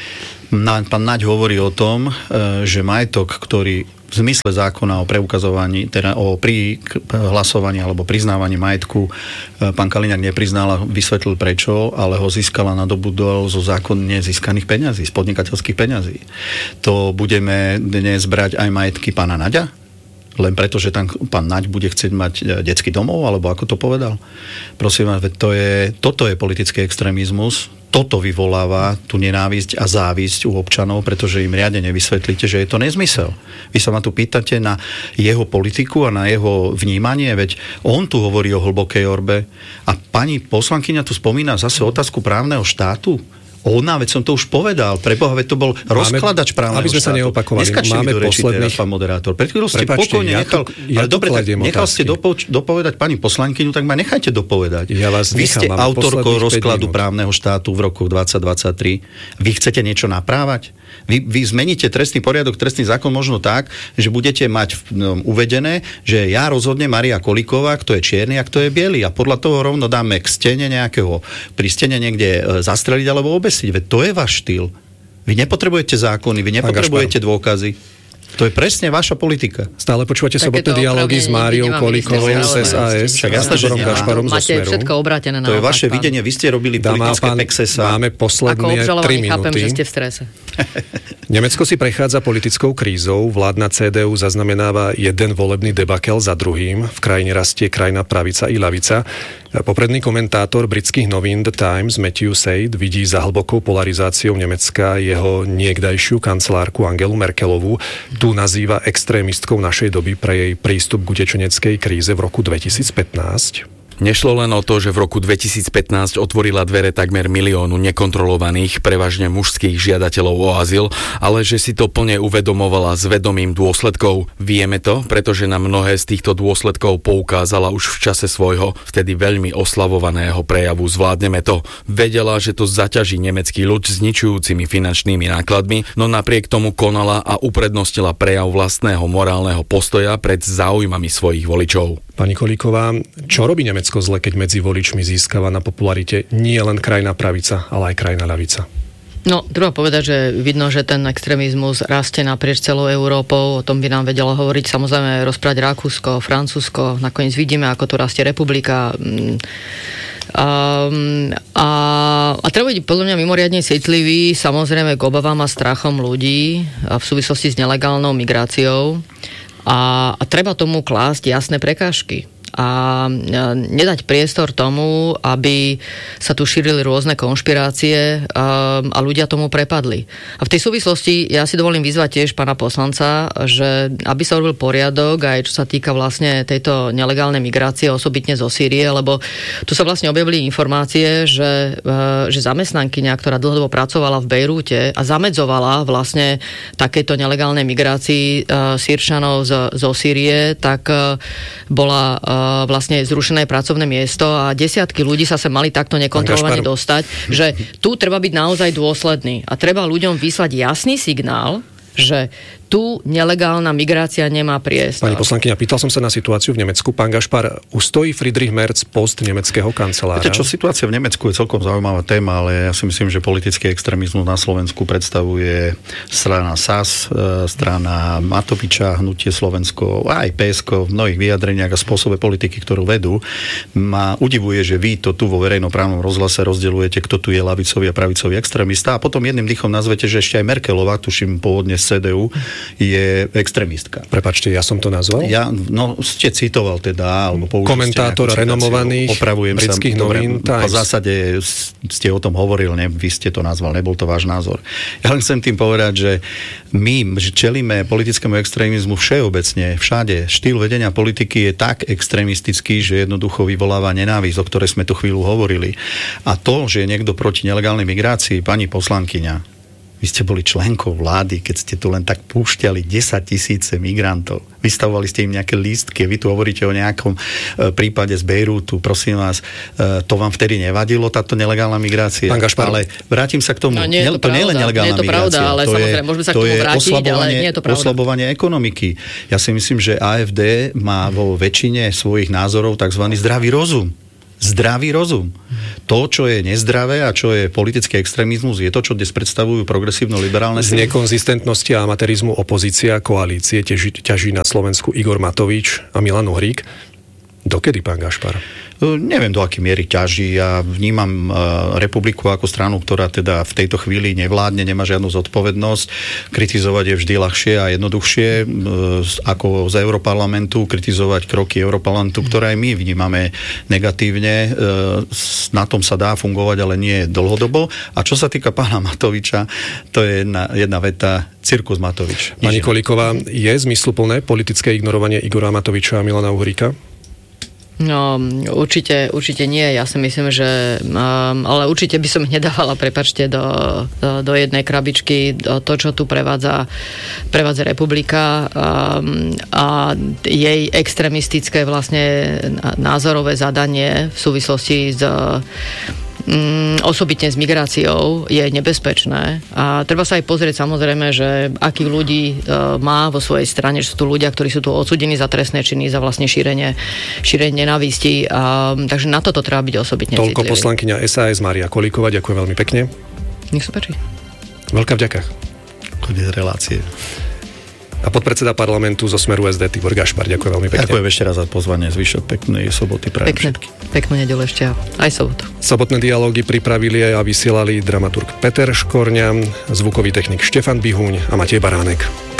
Pán Naď hovorí o tom, že majetok, ktorý v zmysle zákona o preukazovaní, teda o prihlasovaní alebo priznávaní majetku pán Kaliňák nepriznal a vysvetlil prečo, ale ho získala nadobudol zo zákonne získaných peňazí, z podnikateľských peňazí. To budeme dnes brať aj majetky pána Naďa? Len preto, že tam pán Naď bude chcieť mať detský domov, alebo ako to povedal? Prosím vás, to je, toto je politický extrémizmus. Toto vyvoláva tú nenávisť a závisť u občanov, pretože im riadne nevysvetlíte, že je to nezmysel. Vy sa ma tu pýtate na jeho politiku a na jeho vnímanie, veď on tu hovorí o hlbokej orbe a pani poslankyňa tu spomína zase otázku právneho štátu. Ona, veď som to už povedal, preboha, veď to bol rozkladač právneho štátu. Aby sme sa neopakovali, máme posledných... Pán moderátor. Pred chvíľou ste pokojne ja nechal... Ja ale dobre, tak nechal ste dopo, dopovedať pani poslankyňu, tak ma nechajte dopovedať. Ja vás Vy nechám, ste autorkou rozkladu právneho štátu v roku dvadsať dvadsaťtri. Vy chcete niečo naprávať? Vy, vy zmeníte trestný poriadok, trestný zákon možno tak, že budete mať no, uvedené, že ja rozhodne Maria Kolíková, kto je čierny a kto je biely. A podľa toho rovno dáme k stene nejakého, pri stene niekde zastreliť alebo obesiť. Veď to je váš štýl. Vy nepotrebujete zákony, vy nepotrebujete dôkazy. To je presne vaša politika. Stále počúvate sobotné dialógy s Máriou Kolíkovou z es a es. Však jasné, že Gašparom zo Máte Smeru. všetko obrátené na To je vaše videnie, vy ste robili politické pexesa. Máme posledné tri minúty. Chápem, že ste v strese. Nemecko si prechádza politickou krízou. Vládna cé dé ú zaznamenáva jeden volebný debakel za druhým. V krajine rastie krajná pravica i ľavica. Popredný komentátor britských novín The Times Matthew Said vidí za hlbokou polarizáciou Nemecka jeho niekdajšiu kancelárku Angelu Merkelovú. Tu nazýva extrémistkou našej doby pre jej prístup k utečeneckej kríze v roku dvetisícpätnásť. Nešlo len o to, že v roku dvetisícpätnásť otvorila dvere takmer miliónu nekontrolovaných, prevažne mužských žiadateľov o azyl, ale že si to plne uvedomovala s vedomím dôsledkov. Vieme to, pretože na mnohé z týchto dôsledkov poukázala už v čase svojho, vtedy veľmi oslavovaného prejavu Zvládneme to. Vedela, že to zaťaží nemecký ľud zničujúcimi finančnými nákladmi, no napriek tomu konala a uprednostila prejav vlastného morálneho postoja pred záujmami svojich voličov. Pani Kolíková, čo robí Nemecko zle, keď medzi voličmi získava na popularite nie len krajná pravica, ale aj krajná ľavica? No, treba povedať, že vidno, že ten extrémizmus rastie naprieč celou Európou, o tom by nám vedelo hovoriť samozrejme rozprávať Rakúsko, Francúzsko, nakoniec vidíme, ako tu rastie republika. Um, a, a treba byť podľa mňa mimoriadne citlivý samozrejme k obavám a strachom ľudí v súvislosti s nelegálnou migráciou. A, a treba tomu klásť jasné prekážky. A nedať priestor tomu, aby sa tu šírili rôzne konšpirácie a, a ľudia tomu prepadli. A v tej súvislosti ja si dovolím vyzvať tiež pána poslanca, že aby sa urobil poriadok aj čo sa týka vlastne tejto nelegálnej migrácie, osobitne zo Sýrie, lebo tu sa vlastne objavili informácie, že, že zamestnankyňa, ktorá dlhodobo pracovala v Bejrúte a zamedzovala vlastne takéto nelegálnej migrácii Sýrčanov zo, zo Sýrie, tak bola vlastne zrušené pracovné miesto a desiatky ľudí sa sa mali takto nekontrolovane dostať, že tu treba byť naozaj dôsledný a treba ľuďom vyslať jasný signál, že tu nelegálna migrácia nemá priestor. Pani poslankyňa, pýtal som sa na situáciu v Nemecku. Pán Gašpar, ustojí Friedrich Merz post nemeckého kancelára? Viete čo, situácia v Nemecku je celkom zaujímavá téma, ale ja si myslím, že politický extrémizmus na Slovensku predstavuje strana es a es, strana Matoviča, Hnutie Slovensko, aj pé es ká v mnohých vyjadreniach a spôsobe politiky, ktorú vedú. Ma udivuje, že vy to tu vo verejnoprávnom rozhlase rozdeľujete, kto tu je ľavicový a pravicový extrémista, a potom jedným dýchom nazvete, že ešte aj Merkelová, tuším pôvodne z cé dé ú, je extrémistka. Prepáčte, ja som to nazval? Ja, no, ste citoval teda, alebo použil komentátor renomovaných britských novín Times. V zásade ste o tom hovoril, ne, vy ste to nazval, nebol to váš názor. Ja len chcem tým povedať, že my čelíme politickému extrémizmu všeobecne, všade. Štýl vedenia politiky je tak extrémistický, že jednoducho vyvoláva nenávisť, o ktorej sme tu chvíľu hovorili. A to, že je niekto proti nelegálnej migrácii, pani poslankyňa, vy ste boli členkou vlády, keď ste tu len tak púšťali desaťtisíce migrantov. Vystavovali ste im nejaké lístky. Vy tu hovoríte o nejakom e, prípade z Bejrútu. Prosím vás, e, to vám vtedy nevadilo, táto nelegálna migrácia? Pán Gašpar, ale vrátim sa k tomu. No, nie je to, to nie je len nelegálna nie je to migrácia. Pravda, ale to samozrejme, je, môžeme sa k to tomu je vrátiť, ale nie je to pravda. Oslabovanie ekonomiky. Ja si myslím, že á ef dé má vo väčšine svojich názorov tzv. Zdravý rozum. Zdravý rozum. To, čo je nezdravé a čo je politický extrémizmus, je to, čo dnes predstavujú progresívno-liberálne sily. Z nekonzistentnosti a amatérizmu opozícia koalície ťaží, ťaží na Slovensku Igor Matovič a Milan Uhrík. Dokedy, pán Gašpar? Neviem, do akej miery ťaží. Ja vnímam Republiku ako stranu, ktorá teda v tejto chvíli nevládne, nemá žiadnu zodpovednosť. Kritizovať je vždy ľahšie a jednoduchšie ako z Europarlamentu, kritizovať kroky Europarlamentu, ktoré aj my vnímame negatívne. Na tom sa dá fungovať, ale nie dlhodobo. A čo sa týka pána Matoviča, to je jedna, jedna veta, cirkus Matovič. Pani Kolíková, je zmysluplné politické ignorovanie Igora Matoviča a Milana Uhríka? No, určite, určite nie. Ja si myslím, že um, ale určite by som nedávala, prepáčte, do, do, do jednej krabičky do to, čo tu prevádza, prevádza Republika um, a jej extrémistické vlastne názorové zadanie v súvislosti s um, osobitne s migráciou je nebezpečné. A treba sa aj pozrieť samozrejme, že akých ľudí uh, má vo svojej strane, že sú tu ľudia, ktorí sú tu odsúdení za trestné činy, za vlastne šírenie, šírenie nenávisti. Um, takže na toto treba byť osobitne citlivý. Toľko poslankyňa es a es Mária Kolíková, ďakujem veľmi pekne. Nech sa páči. Veľká vďaka. Koniec relácie. A podpredseda parlamentu zo Smeru es dé Tibor Gašpar, ďakujem veľmi pekne. Ďakujem ešte raz za pozvanie, zvyšok peknej soboty prajem všetky. Peknú nedeľu ešte aj sobotu. Sobotné dialógy pripravili a vysielali dramaturg Peter Škorňa, zvukový technik Štefan Bihuň a Matej Baránek.